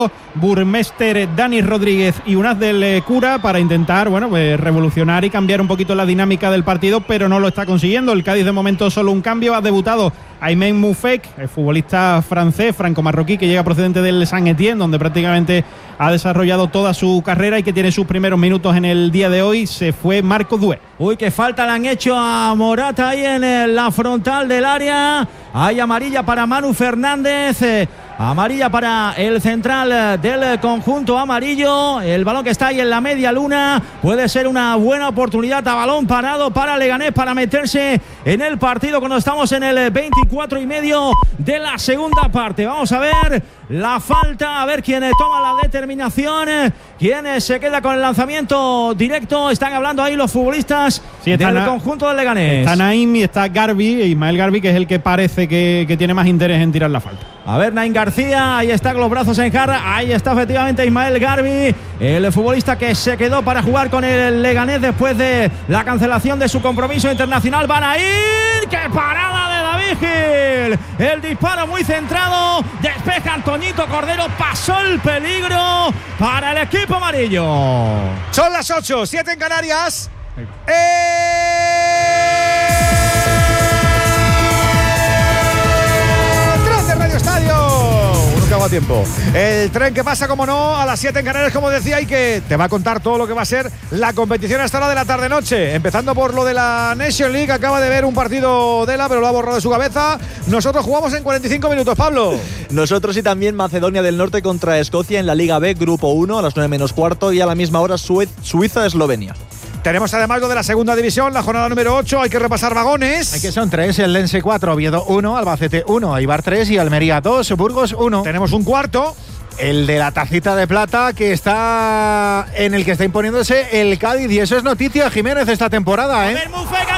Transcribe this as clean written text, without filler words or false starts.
Burmester, Dani Rodríguez y Unaz del Cura para intentar, revolucionar y cambiar un poquito la dinámica del partido, pero no lo está consiguiendo. El Cádiz de momento solo un cambio. Ha debutado Aymen Moufek, el futbolista francés, franco-marroquí, que llega procedente del Saint-Étienne, donde prácticamente ha desarrollado toda su carrera y que tiene sus primeros minutos en el día de hoy. Se fue Marco Dué. Uy, qué falta le han hecho a Morata ahí en la frontal del área. Hay amarilla para Manu Fernández. Amarilla para el central del conjunto amarillo. El balón que está ahí en la media luna puede ser una buena oportunidad a balón parado para Leganés para meterse en el partido cuando estamos en el 24,5 de la segunda parte. Vamos a ver la falta, a ver quién toma la determinación, quién se queda con el lanzamiento directo. Están hablando ahí los futbolistas del conjunto del Leganés. Está Naim y está Ismael Garbi, que es el que parece que tiene más interés en tirar la falta. A ver, Naim García, ahí está con los brazos en jarra, ahí está efectivamente Ismael Garbi, el futbolista que se quedó para jugar con el Leganés después de la cancelación de su compromiso internacional. Van a ir, ¡qué parada de David Gil! El disparo muy centrado, despeja Antoñito Cordero, pasó el peligro para el equipo amarillo. Son las 8, 7 en Canarias. Radio Estadio. Uno que hago a tiempo. El tren que pasa, como no, a las 7 en Canarias, como decía, y que te va a contar todo lo que va a ser la competición hasta la de la tarde-noche. Empezando por lo de la Nation League. Acaba de ver un partido de pero lo ha borrado de su cabeza. Nosotros jugamos en 45 minutos, Pablo. Nosotros y también Macedonia del Norte contra Escocia en la Liga B, Grupo 1, a las 9 menos cuarto, y a la misma hora Suiza-Eslovenia. Tenemos además lo de la segunda división, la jornada número 8. Hay que repasar vagones. Aquí son 3, el Lense 4, Oviedo 1, Albacete 1, Eibar 3 y Almería 2, Burgos 1. Tenemos un cuarto. El de la tacita de plata, que está en el que está imponiéndose el Cádiz, y eso es noticia, Jiménez, esta temporada, A ver, Moufek,